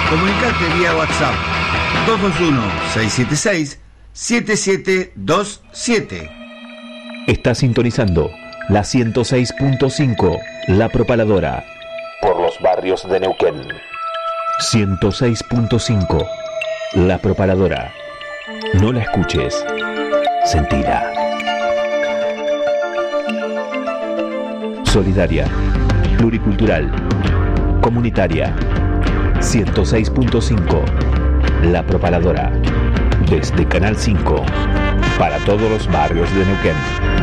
Comunicate vía WhatsApp 221-676-7727. Está sintonizando la 106.5, La Propaladora, por los barrios de Neuquén. 106.5, La Propaladora. No la escuches, sentila. Solidaria, pluricultural, comunitaria. 106.5, La Propaladora. Desde Canal 5, para todos los barrios de Neuquén.